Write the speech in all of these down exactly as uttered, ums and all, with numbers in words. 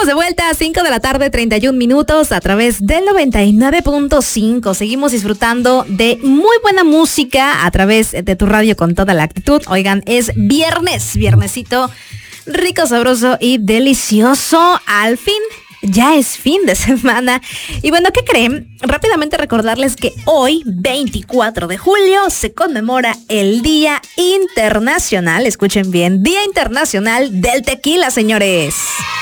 Estamos de vuelta a cinco de la tarde, treinta y un minutos a través del noventa y nueve punto cinco. Seguimos disfrutando de muy buena música a través de tu radio con toda la actitud. Oigan, es viernes, viernesito rico, sabroso y delicioso. Al fin, ya es fin de semana. Y bueno, ¿qué creen? Rápidamente recordarles que hoy, veinticuatro de julio, se conmemora el Día Internacional, escuchen bien, Día Internacional del Tequila, señores.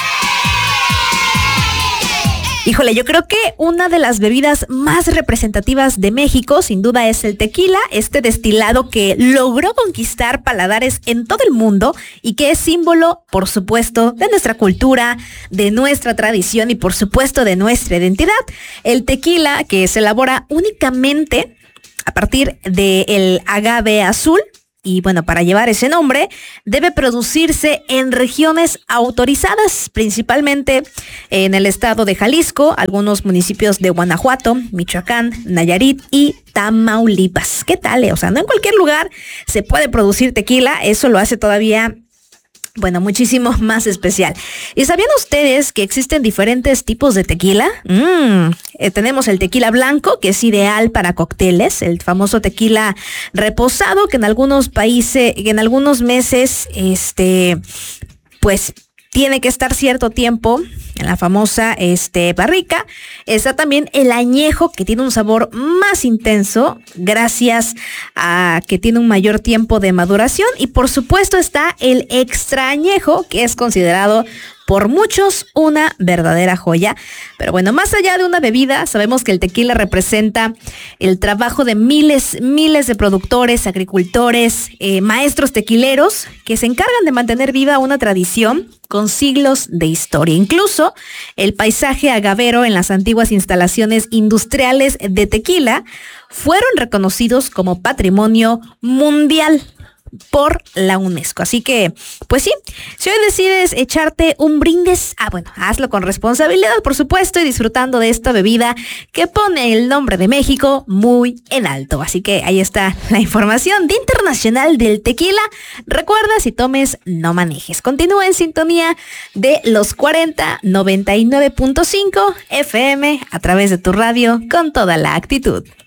Híjole, yo creo que una de las bebidas más representativas de México, sin duda, es el tequila, este destilado que logró conquistar paladares en todo el mundo y que es símbolo, por supuesto, de nuestra cultura, de nuestra tradición y, por supuesto, de nuestra identidad. El tequila, que se elabora únicamente a partir del agave azul, y bueno, para llevar ese nombre, debe producirse en regiones autorizadas, principalmente en el estado de Jalisco, algunos municipios de Guanajuato, Michoacán, Nayarit y Tamaulipas. ¿Qué tal? O sea, no en cualquier lugar se puede producir tequila, eso lo hace todavía, bueno, muchísimo más especial. ¿Y sabían ustedes que existen diferentes tipos de tequila? Mm, eh, tenemos el tequila blanco, que es ideal para cócteles, el famoso tequila reposado, que en algunos países, que en algunos meses, este, pues, tiene que estar cierto tiempo en la famosa este, barrica. Está también el añejo, que tiene un sabor más intenso gracias a que tiene un mayor tiempo de maduración. Y por supuesto está el extra añejo, que es considerado por muchos una verdadera joya. Pero bueno, más allá de una bebida, sabemos que el tequila representa el trabajo de miles, miles de productores, agricultores, eh, maestros tequileros que se encargan de mantener viva una tradición con siglos de historia. Incluso el paisaje agavero en las antiguas instalaciones industriales de tequila fueron reconocidos como patrimonio mundial por la UNESCO. Así que, pues sí, si hoy decides echarte un brindis, ah, bueno, hazlo con responsabilidad, por supuesto, y disfrutando de esta bebida que pone el nombre de México muy en alto. Así que ahí está la información de Internacional del Tequila. Recuerda, si tomes, no manejes. Continúa en sintonía de los cuarenta, noventa y nueve punto cinco F M a través de tu radio con toda la actitud.